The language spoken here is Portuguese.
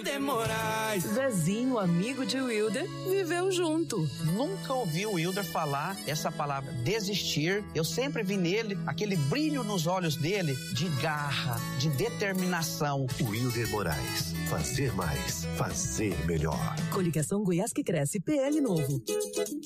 Wilder Moraes. Zezinho, amigo de Wilder, viveu junto. Nunca ouvi o Wilder falar essa palavra desistir. Eu sempre vi nele aquele brilho nos olhos dele de garra, de determinação. Wilder Moraes. Fazer mais, fazer melhor. Coligação Goiás que Cresce, PL Novo.